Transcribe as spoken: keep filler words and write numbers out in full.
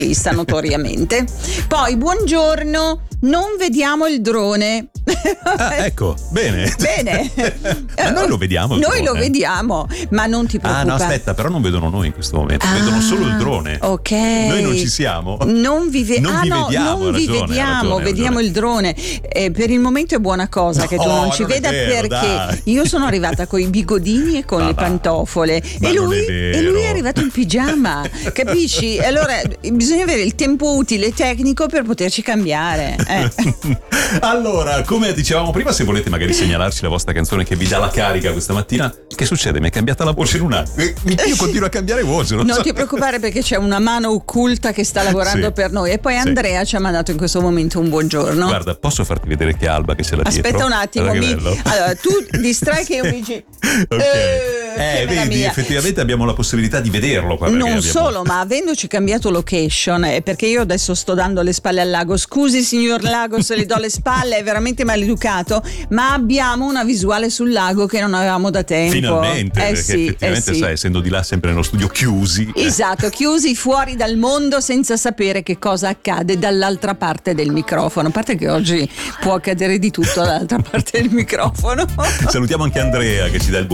notoriamente. Poi buongiorno, non vediamo il drone. Ah, ecco, bene. Bene. Ma noi lo vediamo. Il noi drone. lo vediamo, ma non ti preoccupare. Ah, no, aspetta, però non vedono noi in questo momento. Ah, vedono solo il drone. Ok. Noi non ci siamo. Non vi, ve- non ah, vi no, vediamo. Non vi ragione, vediamo, ragione, vediamo ragione. il drone. Eh, per il momento è buona cosa che tu No, non ci non è veda, vero, perché dai. io sono arrivata con i bigodini e con Ma le va. pantofole Ma e non lui, è vero. e lui è arrivato in pigiama, capisci? Allora bisogna avere il tempo utile e tecnico per poterci cambiare. Eh. Allora, come dicevamo prima, se volete magari segnalarci la vostra canzone che vi dà la carica questa mattina, che succede? Mi è cambiata la voce in un attimo. Io continuo a cambiare voce. Non, Non so. ti preoccupare, perché c'è una mano occulta che sta lavorando Sì. per noi. E poi Sì. Andrea ci ha mandato in questo momento un buongiorno. Guarda, posso farti vedere che Alba che ce l'ha dietro? Aspetta un attimo, Guarda che mi... bello. allora tu distrai che io mi dici. Ok. Eh, Eh, che vedi, mia. effettivamente abbiamo la possibilità di vederlo qua. perché Non abbiamo- solo, ma avendoci cambiato location, eh, perché io adesso sto dando le spalle al lago. Scusi signor Lago se le do le spalle, è veramente maleducato, ma abbiamo una visuale sul lago che non avevamo da tempo. Finalmente, eh perché sì, effettivamente eh sì. sai, essendo di là sempre nello studio chiusi. eh, Esatto, chiusi fuori dal mondo senza sapere che cosa accade dall'altra parte del microfono. A parte che oggi può accadere di tutto dall'altra parte del microfono. Salutiamo anche Andrea che ci dà il